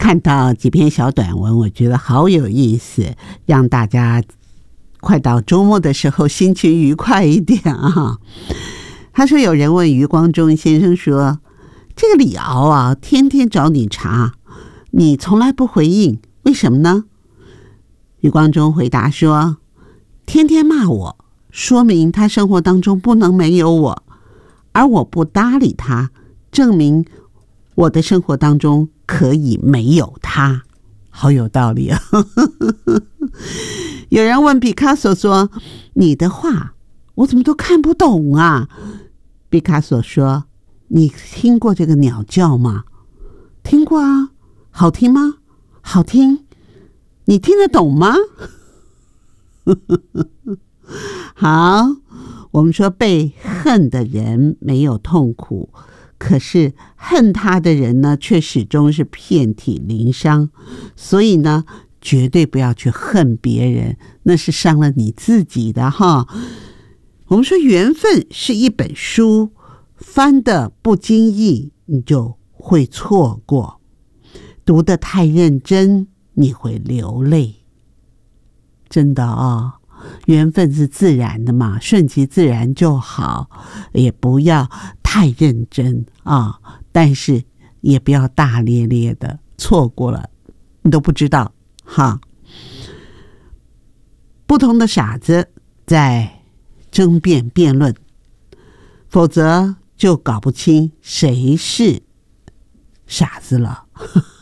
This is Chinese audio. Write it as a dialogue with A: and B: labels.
A: 看到几篇小短文，我觉得好有意思，让大家快到周末的时候心情愉快一点啊。他说有人问余光中先生说，这个李敖啊，天天找你茬，你从来不回应，为什么呢？余光中回答说，天天骂我，说明他生活当中不能没有我，而我不搭理他，证明我的生活当中可以没有他。好有道理啊。有人问毕卡索说，你的画我怎么都看不懂啊？毕卡索说，你听过这个鸟叫吗？听过啊。好听吗？好听。你听得懂吗？好，我们说被恨的人没有痛苦，可是恨他的人呢，却始终是遍体鳞伤。所以呢，绝对不要去恨别人，那是伤了你自己的哈。我们说缘分是一本书，翻得不经意，你就会错过；读得太认真，你会流泪。真的啊，缘分是自然的嘛，顺其自然就好，也不要太认真啊，但是也不要大咧咧的，错过了你都不知道哈。不同的傻子在争辩辩论，否则就搞不清谁是傻子了。